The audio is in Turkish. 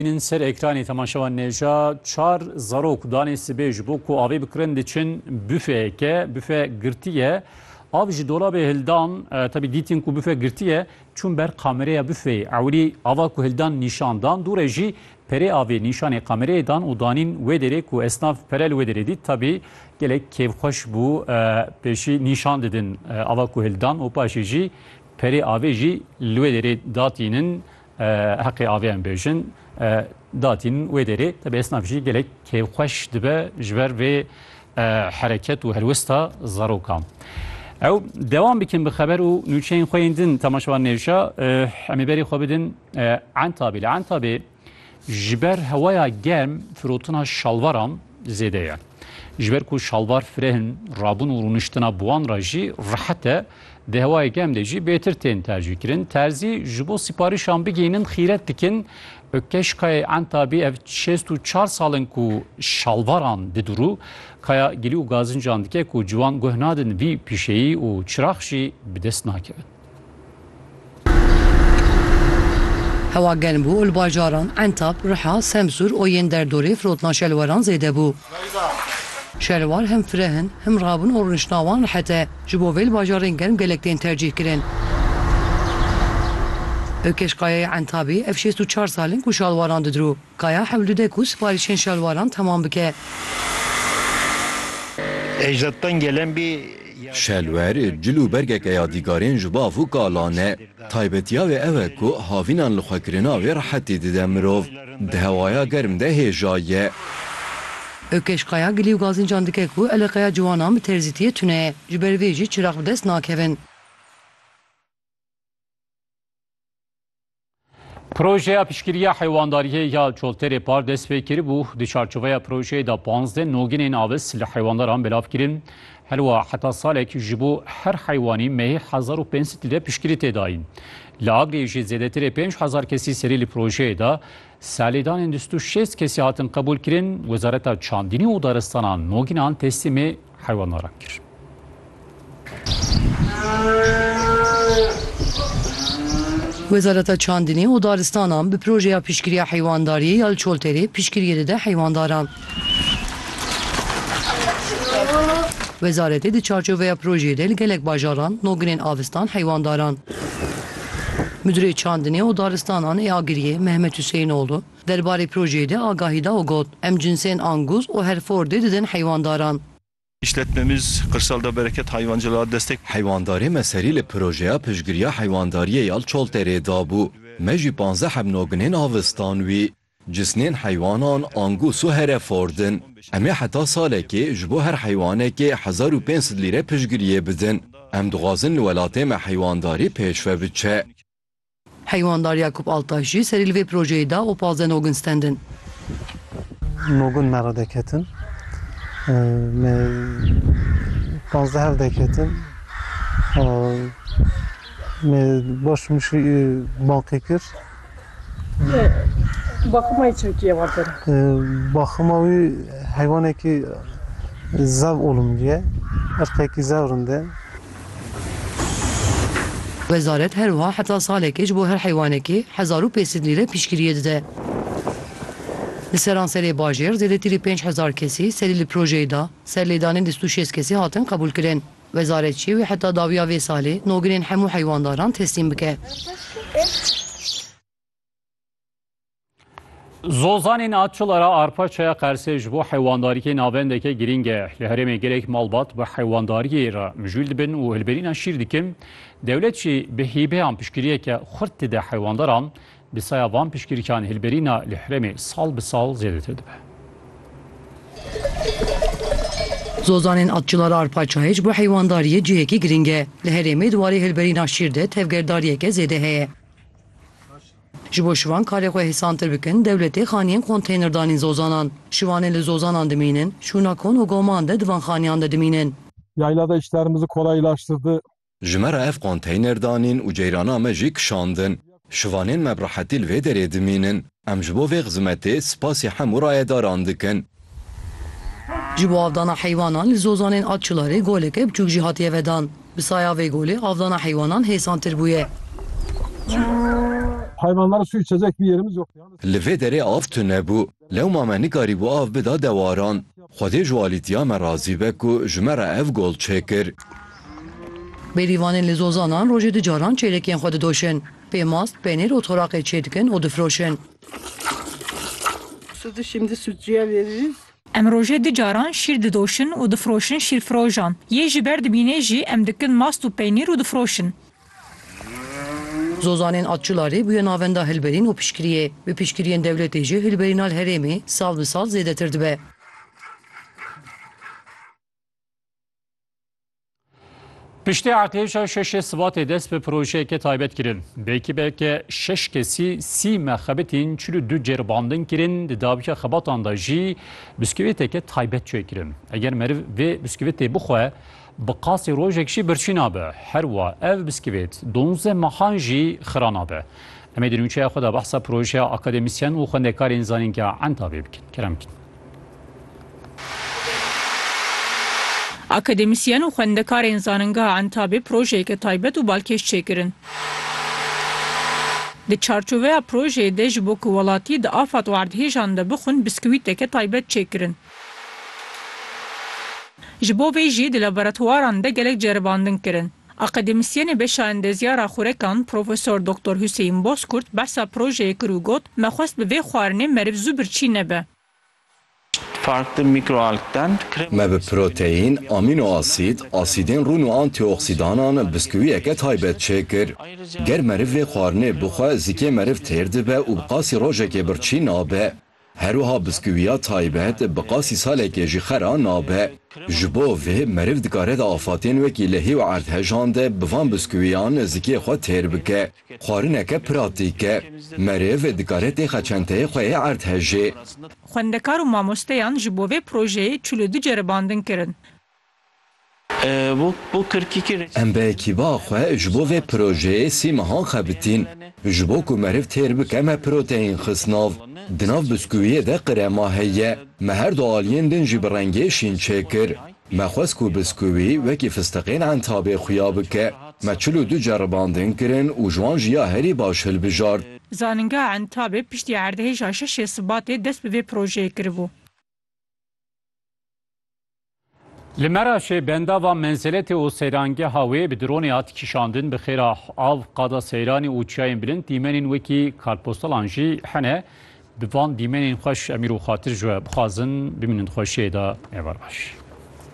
این سر اکرانی تماشاوان نجا چار زاروک دانی سبیج بو کو آوی بکرند چن büfe که büfe گرتیه آوی جی دولاب هلدان tabi دیتین کو büfe گرتیه چون بر کامریا büfe اولی آوا کو هلدان نشاندان دوره جی peri avi nişanı kameraydan udanin vedere ku esnaf perel vedere dit tabi gelek kevhoş bu peşi nişan dedin ava ku heldan o paşici peri avi ji vedere datinin hakkı aviyen bejin datinin vedere tabi esnaf ji gelek kevhoş dibe jver ve hareket ve helvesta zarokam. او دوام بکن به خبر و نوچین خویندن تماشاوان نرشا امیبری خوابدن عنتابی جبر هوایا گرم فروتنا شالواران زیده جبر کو شالوار فرهن رابون ورونشتنا بوان راجی راحته ده هوایا گرم de jî betir tên tercih kirin terzi jibo siparişan bigeynin xiret dikin ökkeşkaya antabi ev 64 salın ku şalvaran deduru kaya geliu gazıncan dike ku civan gohnadın vi pişeyi u çırakşi bides nakevin. هوا گرم بو الباجاران انتاب رحا سمسور و ین در دوری فروتنا شلواران زیده بو شلوار هم فرهن هم رابون و رنشناوان رحته جبو ویل باجارین گرم گلکتین ترجیح کرن ökeş kayaya انتابی افشیست و 4 سالین کو شلواران ددرو kaya havlude ku siparişin şalvaran tamam bike ecdattan gelen bir شلوار جلو برگک یادگارین جبا و کالانه تایبتیا و اوه کو هاوینان لخوکرنا و راحتی دیده مروف دهوایا گرم ده هیجایه ökeş kaya giliu gazincan dike ku elekaya civanan bir terzitiye tüne jiberveji çırak bides nakevin. Projeye pişkiriye hayvandariye ya çoltere par destpekiri bu dişarçıvaya projeye da panzde noginin aves silah hayvanlar belav kirin helva hatta salek jibu her hayvani mehi 1500 lira pişkiri tedayin. Lagri ji zedetere 5000 kesi serili projeye da salidan endüstri 6 kesi hatın kabul kirin Wezareta Çandini Udaristan'a noginan teslimi hayvanlara kir. وزارت چاندنی و دارستانان به پروژه پیشگیری حیوانداری یا چولتری پیشگیری ده حیوانداران. وزارت دی چارچوبه پروژه دل گلک باجاران نوگرین آوستان حیوانداران. مدیر چاندنی و دارستانان ایاگریه محمد Hüseyinoğlu درباره پروژه ده آگاهی دا گفت ام جنسین آنگوز و هرفورد دیدن حیوانداران. İşletmemiz kırsalda bereket hayvancılığa destek. Hayvandari meseriyle projeye pişgiriye hayvandariye yal çoltere dabu. Meji 15 hebnoginin avistan vi. Cisnin hayvanan angusu herefordin. Emi hatta saleki jbo her hayvaneki 1500 lira pişgiriye bidin. Em duazın lüvelatê me hayvandari peşve biçe. Hayvandar Yakup Altaşçı seril ve projeyi da o 15 nogun stendin. Nogun meradeketin. 15 دکتن başmış bankekir bakıma için ki vardır. Bakıma bir hayvan ki zav olum diye erkek zavrında. Vezaret her va hatta salek bu her hayvaneki 1500 lira pişkiriye de. Liseran seri bajir zedetiri 5000 kesi serili projeyi da serlidanın distuşes kesi hatın kabul kirin. Vezaretçi ve hatta daviya vesali noginin hemu hayvandaran teslim bike. Zozanın atçılara arpa çaya karşı bu hayvandariye navendeke giringe lehereme gerek malbat ve hayvandariye ra müjül bin u helberina şirdikim devletçi behibe am pişkiriyeke xırttide hayvandaran Bisaya van pişkirikan hilberina lihremi sal bisal ziyadetidir. Zozanın atçıları arpa çayıç bu hayvandariye ciheki giringe. Lihremi duvarı hilberina şirde tevgerdariyeke zedeheye. Jibo şivan karekwe hesantır bikin devleti khaniyen konteynerdanin zozanan. Şivaneli zozanan deminin şunakon u gomande divan khaniyan da deminin. Yaylada işlerimizi kolaylaştırdı. Jmera ev konteynerdanin u ceyrana mejik şandın. Şivanên me bi rahetî vê derê dimînin, em ji bo vê xizmetê spasî hemû rayedaran dikin. Ji bo avdana heywanan li zozanên atçıları goleke biçûk jî hatiye vedan. Bi saya vê golê avdana heywanan hêsantir bûye. hayvanlara su içecek bir yerimiz yok. Yani Li vê derê av tunebû, lewma me nikarî bû av bida dewaran. Xwedê ji alîtiya me razî be ku ji me re ev gol çêkir. Bêrîvanên li Zozanan rojê di caran çêrekên xwe didoşin. Pê mast, peynîr û toraxê çê dikin û difroşin. Sütü şimdi sütçüye veririz. Em rojê di caran şîr didoşin û difroşin şîrfirojan. Yê ji ber dibînê jî em dikin mast û peynîr û difroşin. Zozanên atçılarê bûye navenda hilberîn û piştgiriyê. Bi piştgiriyên dewletê jî hilberînal herêmê sal bi sal zêdetir dibe. Piştî artêşa şeşê Sibatê dest bi projeyeke taybet kirin. Belki 6 kesî 30 mexebetên 42 ceribandin kirin, di dawiya xebatan da jî bisküvîteke taybet çêkirin. Eger meriv vê bisküvîtê bixwe, bi qasî rojek jî birçî nabe. Her wa ev bisküvît 12 mehan jî xira nabe. Em ê di nûçeya xwe de behsa projeya akademisyen û xwendekarên zanîngeha Entebê bikin. Kerem bikin. Akademisyen û xwendekarên zanîngeha Entebê projeyeke taybet û balkêş çêkirin. Di çarçoveya projeyê de ji bo ku welatî di afat û erdhêjan de bixwin bisküvîteke taybet çêkirin. Ji bo vê jî di laboratuwaran de gelek ceribandin kirin. Akademisyenê beşa endezyara xurekan Profesor Dr. Hüseyin Bozkurt behsa projeyê kir û got me xwest bi vê xwarinê meriv zû birçî nebe. Farklı mikroalgden Me bi proteîn, amîno asîd, asîdên rûn û antioksidanan bisküviyeke taybet çêkir. Ger meriv vê xwarinê bixwe zîkê meriv têr dibe û bi qasî rojekê birçî nabe. Herwiha bisküviya taybet bi qasî salekê jî xera nabe. Ji bo vê meriv dikare de afatên wekî lehî û erdhejan de bi van bisküviyan zîkê xwe têr bike. Xwarineke pratîk e. Meriv dikare tê xeçenteyê xwe yê erdhejê. Xwendekar û mamosteyan ji bo vê projeyê 42 ceribandin kirin. bu 42 Em bi ekîba xwe ji bo vê projeyê 30 mehan xebitîn. Ji bo ku meriv têr bike me proteîn xistnav. Di nav bisküviyê de qirema heye. Me her du aliyên din jî bi rengê şîn çêkir. Me xwest ku bisküvî wekî fistiqên Entebê xuya bike. Me 42 ceribandin kirin û ji wan jiya herî baş hilbijart. Zanîngeha Entebê piştî erdhêja şeşê Sibatê dest bi vê projeyê kiribû. Li Meraşê bendava menzeletê û seyrangeha wê bi dronê hat kîşandin bi xêra av qada seyranî û çiyayên bilind dîmenên wekî kartpostalan jî hene bi van dîmenên xweş emîr û xatir ji we bixwazin bimînin xweşiyê da êvar baş.